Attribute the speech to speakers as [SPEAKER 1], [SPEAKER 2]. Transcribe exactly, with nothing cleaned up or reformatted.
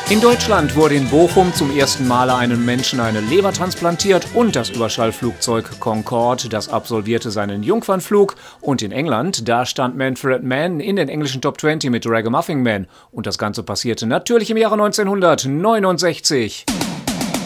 [SPEAKER 1] In Deutschland wurde in Bochum zum ersten Mal einem Menschen eine Leber transplantiert und das Überschallflugzeug Concorde, das absolvierte seinen Jungfernflug. Und in England, da stand Manfred Mann in den englischen Top zwanzig mit Ragamuffin Man. Und das Ganze passierte natürlich im Jahre neunzehnhundertneunundsechzig.